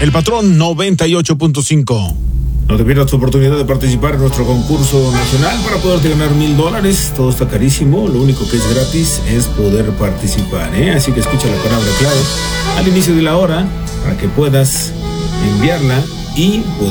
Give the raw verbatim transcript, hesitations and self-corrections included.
El Patrón noventa y ocho punto cinco. No te pierdas tu oportunidad de participar en nuestro concurso nacional para poderte ganar mil dólares. Todo está carísimo, lo único que es gratis es poder participar, ¿eh? Así que escucha la palabra clave al inicio de la hora para que puedas enviarla y poder